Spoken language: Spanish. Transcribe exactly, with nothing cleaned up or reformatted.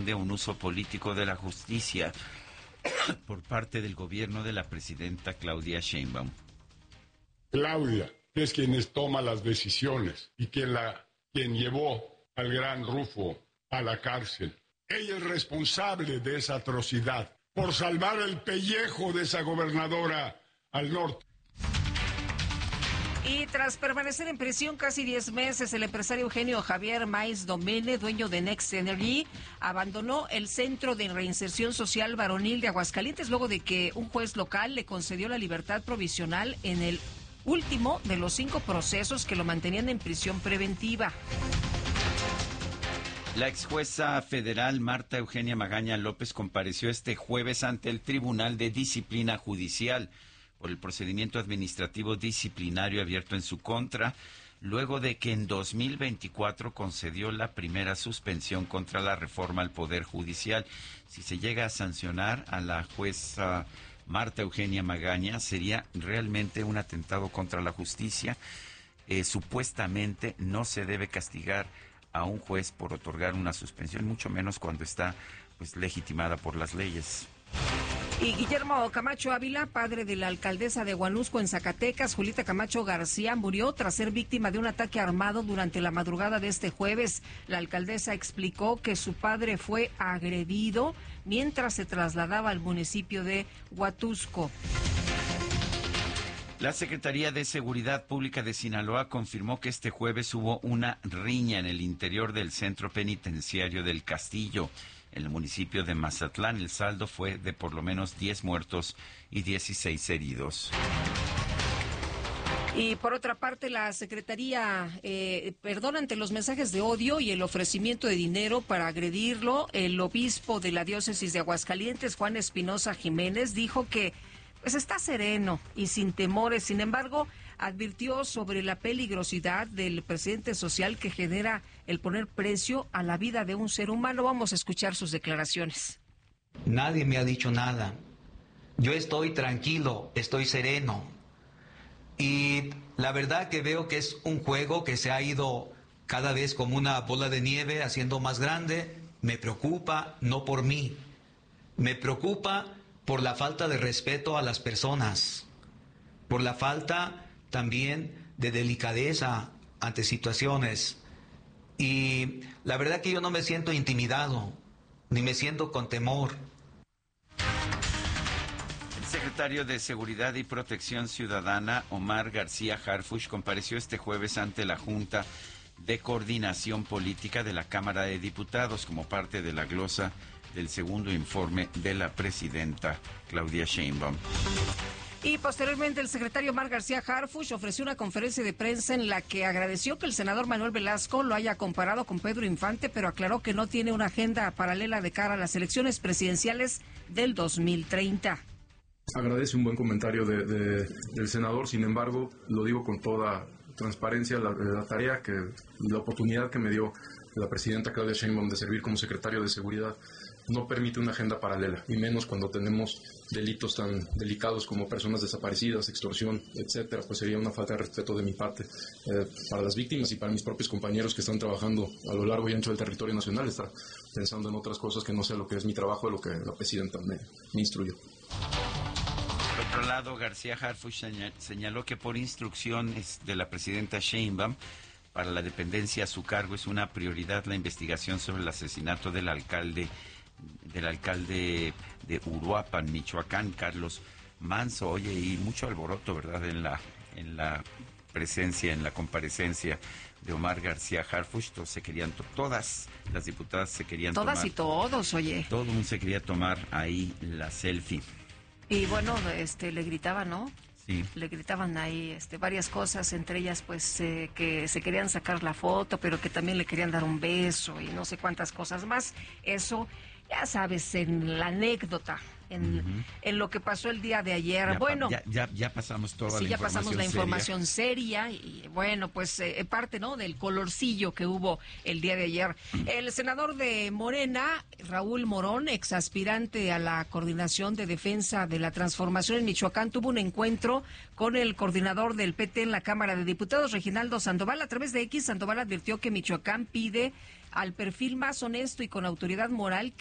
de un uso político de la justicia por parte del gobierno de la presidenta Claudia Sheinbaum. Claudia, que es quien toma las decisiones y quien, la, quien llevó al gran Rufo a la cárcel. Ella es responsable de esa atrocidad por salvar el pellejo de esa gobernadora al norte. Y tras permanecer en prisión casi diez meses, el empresario Eugenio Javier Maiz Domene, dueño de Next Energy, abandonó el Centro de Reinserción Social Varonil de Aguascalientes luego de que un juez local le concedió la libertad provisional en el último de los cinco procesos que lo mantenían en prisión preventiva. La ex jueza federal Marta Eugenia Magaña López compareció este jueves ante el Tribunal de Disciplina Judicial por el procedimiento administrativo disciplinario abierto en su contra, luego de que en dos mil veinticuatro concedió la primera suspensión contra la reforma al Poder Judicial. Si se llega a sancionar a la jueza Marta Eugenia Magaña, sería realmente un atentado contra la justicia. Eh, supuestamente no se debe castigar a un juez por otorgar una suspensión, mucho menos cuando está pues legitimada por las leyes. Y Guillermo Camacho Ávila, padre de la alcaldesa de Huanusco en Zacatecas, Julita Camacho García, murió tras ser víctima de un ataque armado durante la madrugada de este jueves. La alcaldesa explicó que su padre fue agredido mientras se trasladaba al municipio de Huatusco. La Secretaría de Seguridad Pública de Sinaloa confirmó que este jueves hubo una riña en el interior del centro penitenciario del Castillo, en el municipio de Mazatlán. El saldo fue de por lo menos diez muertos y dieciséis heridos. Y por otra parte, la Secretaría, eh, perdón, ante los mensajes de odio y el ofrecimiento de dinero para agredirlo, el obispo de la diócesis de Aguascalientes, Juan Espinosa Jiménez, dijo que pues está sereno y sin temores. Sin embargo, advirtió sobre la peligrosidad del presidente social que genera el poner precio a la vida de un ser humano. Vamos a escuchar sus declaraciones. Nadie me ha dicho nada. Yo estoy tranquilo, estoy sereno. Y la verdad que veo que es un juego que se ha ido cada vez como una bola de nieve haciendo más grande. Me preocupa, no por mí. Me preocupa por la falta de respeto a las personas, por la falta también de delicadeza ante situaciones. Y la verdad que yo no me siento intimidado, ni me siento con temor. El secretario de Seguridad y Protección Ciudadana, Omar García Harfuch, compareció este jueves ante la Junta de Coordinación Política de la Cámara de Diputados como parte de la glosa del segundo informe de la presidenta Claudia Sheinbaum. Y posteriormente el secretario Omar García Harfuch ofreció una conferencia de prensa en la que agradeció que el senador Manuel Velasco lo haya comparado con Pedro Infante, pero aclaró que no tiene una agenda paralela de cara a las elecciones presidenciales del dos mil treinta. Agradece un buen comentario de, de, del senador, sin embargo, lo digo con toda transparencia, la, la tarea que, la oportunidad que me dio la presidenta Claudia Sheinbaum de servir como secretario de Seguridad no permite una agenda paralela, y menos cuando tenemos delitos tan delicados como personas desaparecidas, extorsión, etcétera. Pues sería una falta de respeto de mi parte eh, para las víctimas y para mis propios compañeros que están trabajando a lo largo y ancho del territorio nacional, estar pensando en otras cosas que no sea lo que es mi trabajo, de lo que la presidenta me, me instruyó. Por otro lado, García Harfuch señaló que por instrucciones de la presidenta Sheinbaum, para la dependencia a su cargo es una prioridad la investigación sobre el asesinato del alcalde del alcalde de Uruapan, Michoacán, Carlos Manso. Oye, y mucho alboroto, ¿verdad?, en la en la presencia, en la comparecencia de Omar García Harfuch. Todos se querían, todas las diputadas se querían todas tomar. y todos, oye. Todo el mundo se quería tomar ahí la selfie. Y bueno, este le gritaban, ¿no? Sí. Le gritaban ahí este, varias cosas, entre ellas pues eh, que se querían sacar la foto, pero que también le querían dar un beso y no sé cuántas cosas más. Eso, ya sabes, en la anécdota en, uh-huh. en lo que pasó el día de ayer. Ya, bueno, ya, ya, ya pasamos toda sí, la ya información pasamos la seria. información seria y bueno, pues eh, parte, ¿no?, del colorcillo que hubo el día de ayer. El senador de Morena, Raúl Morón, exaspirante a la Coordinación de Defensa de la Transformación en Michoacán, tuvo un encuentro con el coordinador del P T en la Cámara de Diputados, Reginaldo Sandoval. A través de X, Sandoval advirtió que Michoacán pide al perfil más honesto y con autoridad moral